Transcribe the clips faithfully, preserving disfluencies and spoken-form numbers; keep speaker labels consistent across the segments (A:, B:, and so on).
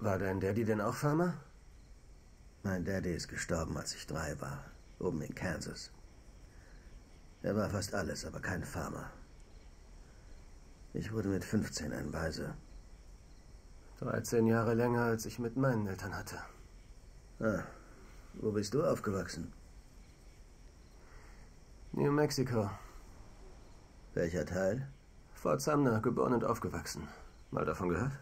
A: War dein Daddy denn auch Farmer?
B: Mein Daddy ist gestorben, als ich drei war, oben in Kansas. Er war fast alles, aber kein Farmer. Ich wurde mit fünfzehn ein Waise.
A: dreizehn Jahre länger, als ich mit meinen Eltern hatte.
B: Ah, wo bist du aufgewachsen?
A: New Mexico.
B: Welcher Teil?
A: Fort Sumner, geboren und aufgewachsen. Mal davon gehört?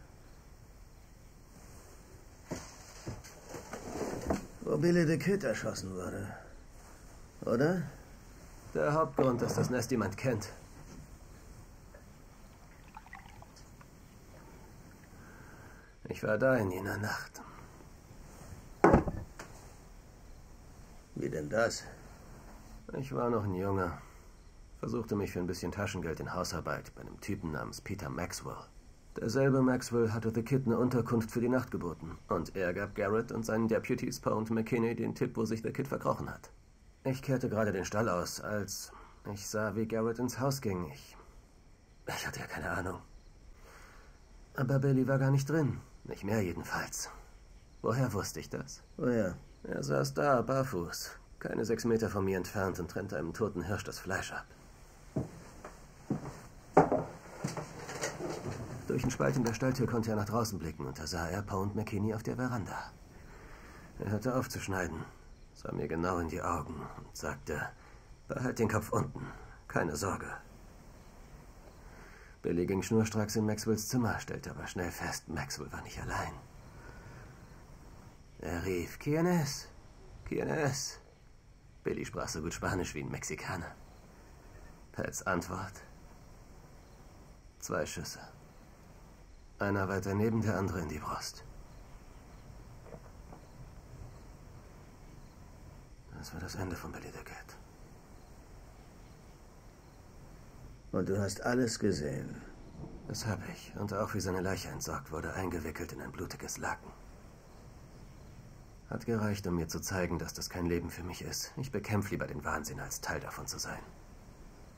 B: Wo Billy the Kid erschossen wurde. Oder?
A: Der Hauptgrund, dass das Nest jemand kennt. Ich war da in jener Nacht.
B: Wie denn das?
A: Ich war noch ein Junge. Versuchte mich für ein bisschen Taschengeld in Hausarbeit bei einem Typen namens Peter Maxwell. Derselbe Maxwell hatte The Kid eine Unterkunft für die Nacht geboten. Und er gab Garrett und seinen Deputies Poe und McKinney den Tipp, wo sich The Kid verkrochen hat. Ich kehrte gerade den Stall aus, als ich sah, wie Garrett ins Haus ging. Ich, ich hatte ja keine Ahnung. Aber Billy war gar nicht drin. Nicht mehr jedenfalls. Woher wusste ich das?
B: Woher?
A: Er saß da, barfuß. Keine sechs Meter von mir entfernt und trennte einem toten Hirsch das Fleisch ab. Durch den Spalt in der Stalltür konnte er nach draußen blicken und da sah er Poe und McKinney auf der Veranda. Er hörte auf zu schneiden, sah mir genau in die Augen und sagte, behalt den Kopf unten, keine Sorge. Billy ging schnurstracks in Maxwells Zimmer, stellte aber schnell fest, Maxwell war nicht allein. Er rief, ¿Quién es? ¿Quién es? Billy sprach so gut Spanisch wie ein Mexikaner. Pets Antwort: Zwei Schüsse. Einer weiter neben, der andere in die Brust. Das war das Ende von Billy the Kid.
B: Und du hast alles gesehen?
A: Das habe ich. Und auch wie seine Leiche entsorgt wurde, eingewickelt in ein blutiges Laken. Hat gereicht, um mir zu zeigen, dass das kein Leben für mich ist. Ich bekämpfe lieber den Wahnsinn, als Teil davon zu sein.